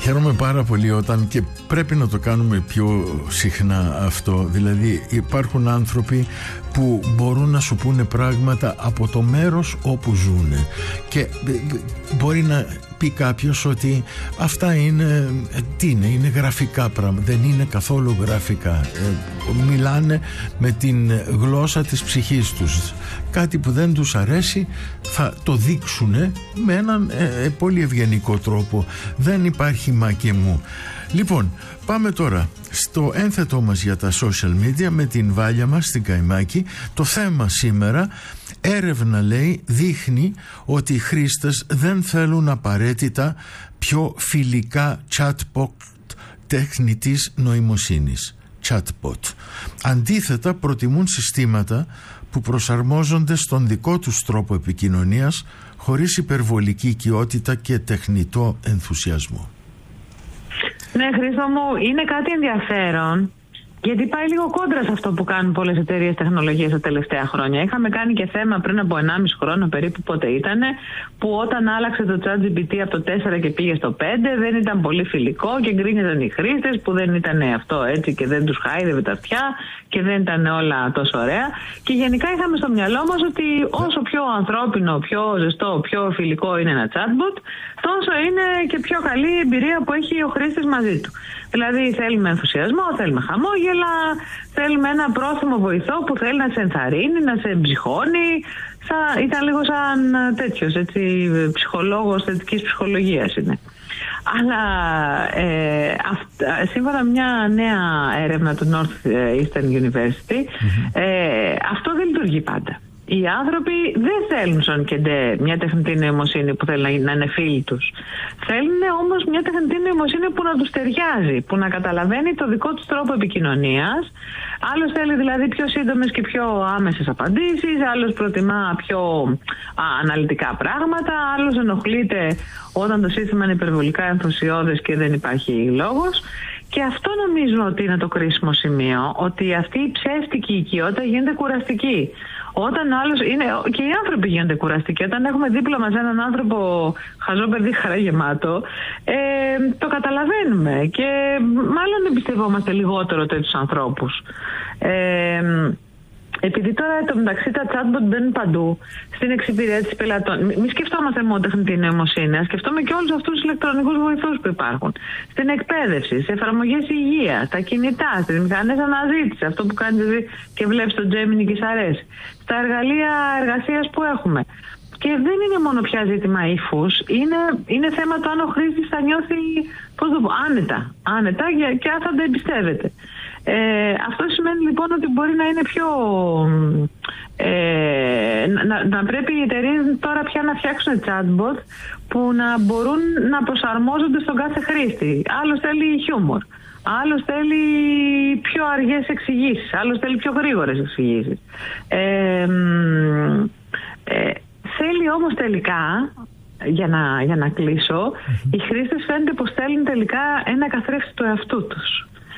Χαίρομαι πάρα πολύ όταν, και πρέπει να το κάνουμε πιο συχνά αυτό, δηλαδή υπάρχουν άνθρωποι που μπορούν να σου πούνε πράγματα από το μέρος όπου ζουν, και μπορεί να πει κάποιος ότι αυτά είναι, τι είναι γραφικά πράγματα. Δεν είναι καθόλου γραφικά. Μιλάνε με την γλώσσα της ψυχής τους. Κάτι που δεν τους αρέσει θα το δείξουν με έναν πολύ ευγενικό τρόπο. Δεν υπάρχει μα και μου. Λοιπόν, πάμε τώρα στο ένθετό μας για τα social media με την Βάλια μας στην Καϊμάκη. Το θέμα σήμερα, έρευνα λέει, δείχνει ότι οι χρήστες δεν θέλουν απαραίτητα πιο φιλικά chatbot τεχνητής νοημοσύνης. Chatbot. Αντίθετα, προτιμούν συστήματα που προσαρμόζονται στον δικό τους τρόπο επικοινωνίας, χωρίς υπερβολική οικειότητα και τεχνητό ενθουσιασμό. Ναι, Χρήστο μου, είναι κάτι ενδιαφέρον, γιατί πάει λίγο κόντρα σε αυτό που κάνουν πολλές εταιρείες τεχνολογίας τα τελευταία χρόνια. Είχαμε κάνει και θέμα πριν από 1,5 χρόνο περίπου, πότε ήτανε, που όταν άλλαξε το ChatGPT από το 4 και πήγε στο 5, δεν ήταν πολύ φιλικό και γκρίνιαζαν οι χρήστες που δεν ήταν αυτό έτσι και δεν τους χάιδευε τα αυτιά και δεν ήταν όλα τόσο ωραία. Και γενικά είχαμε στο μυαλό μας ότι όσο πιο ανθρώπινο, πιο ζεστό, πιο φιλικό είναι ένα chatbot, τόσο είναι και πιο καλή η εμπειρία που έχει ο χρήστης μαζί του. Δηλαδή θέλουμε ενθουσιασμό, θέλουμε χαμόγελα, θέλουμε ένα πρόθυμο βοηθό που θέλει να σε ενθαρρύνει, να σε ψυχώνει. Ήταν λίγο σαν τέτοιος, έτσι, ψυχολόγος θετικής ψυχολογίας είναι. Αλλά σύμφωνα με μια νέα έρευνα του Northeastern University, αυτό δεν λειτουργεί πάντα. Οι άνθρωποι δεν θέλουν σαν και μια τεχνητή νοημοσύνη που θέλει να είναι φίλοι τους. Θέλουν όμως μια τεχνητή νοημοσύνη που να τους ταιριάζει, που να καταλαβαίνει το δικό τους τρόπο επικοινωνίας. Άλλος θέλει δηλαδή πιο σύντομες και πιο άμεσες απαντήσεις, άλλος προτιμά πιο αναλυτικά πράγματα, άλλος ενοχλείται όταν το σύστημα είναι υπερβολικά ενθουσιώδες και δεν υπάρχει λόγος. Και αυτό νομίζω ότι είναι το κρίσιμο σημείο, ότι αυτή η ψεύτικη οικειότητα γίνεται κουραστική. Όταν άλλος είναι, και οι άνθρωποι γίνονται κουραστικοί. Όταν έχουμε δίπλα μας έναν άνθρωπο χαζό παιδί χαρά γεμάτο, το καταλαβαίνουμε και μάλλον εμπιστευόμαστε λιγότερο τέτοιους ανθρώπους. Επειδή τώρα το μεταξύ τα chatbot μπαίνουν παντού στην εξυπηρέτηση πελατών, μην σκεφτόμαστε μόνο τεχνητή νοημοσύνη, σκεφτόμαστε και όλους αυτούς τους ηλεκτρονικούς βοηθούς που υπάρχουν. Στην εκπαίδευση, σε εφαρμογές υγείας, στα κινητά, στις μηχανές αναζήτησης, αυτό που κάνεις και βλέπεις το Gemini και σ' αρέσει, στα εργαλεία εργασίας που έχουμε. Και δεν είναι μόνο πια ζήτημα ύφους, είναι θέμα το αν ο χρήστης θα νιώθει άνετα και αν θα το εμπιστεύεται. Αυτό σημαίνει λοιπόν ότι μπορεί να είναι πιο... να πρέπει οι εταιρείες τώρα πια να φτιάξουν chatbot που να μπορούν να προσαρμόζονται στον κάθε χρήστη. Άλλος θέλει χιούμορ, άλλος θέλει πιο αργές εξηγήσεις, άλλος θέλει πιο γρήγορες εξηγήσεις. Θέλει όμως τελικά, για να κλείσω, οι χρήστες φαίνεται πως θέλουν τελικά ένα καθρέφτη του εαυτού τους.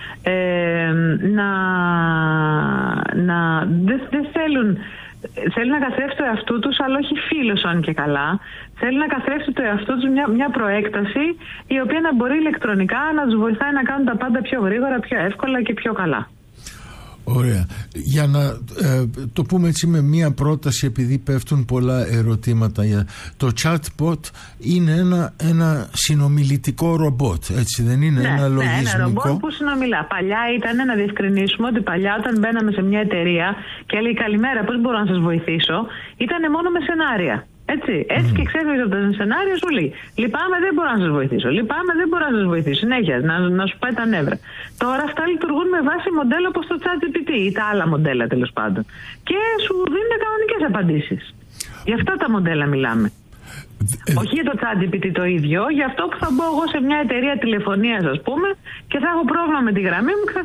Δεν θέλουν να καθρέφτουν το εαυτού τους, αλλά όχι φίλος αν και καλά. Θέλουν να καθρέφτουν το εαυτού τους μια προέκταση η οποία να μπορεί ηλεκτρονικά να τους βοηθάει να κάνουν τα πάντα πιο γρήγορα, πιο εύκολα και πιο καλά. Ωραία. Για να το πούμε έτσι με μία πρόταση, επειδή πέφτουν πολλά ερωτήματα, το chatbot είναι ένα συνομιλητικό ρομπότ, έτσι δεν είναι? Ένα λογισμικό. Ένα ρομπότ που συνομιλά. Παλιά ήταν, να διευκρινίσουμε ότι παλιά όταν μπαίναμε σε μια εταιρεία και έλεγε καλημέρα, πώς μπορώ να σας βοηθήσω, ήταν μόνο με σενάρια. Έτσι και ξέφυγε από το σενάριο, σου λέει λυπάμαι, δεν μπορώ να σας βοηθήσω. Λυπάμαι, δεν μπορώ να σας βοηθήσω. Συνέχεια να σου πάει τα νεύρα. Τώρα αυτά λειτουργούν με βάση μοντέλο όπως το ChatGPT ή τα άλλα μοντέλα τέλος πάντων. Και σου δίνουν κανονικές απαντήσεις. Γι' αυτά τα μοντέλα μιλάμε. Όχι για το ChatGPT το ίδιο, για αυτό που θα μπω εγώ σε μια εταιρεία τηλεφωνίας, ας πούμε, και θα έχω πρόβλημα με τη γραμμή μου και θα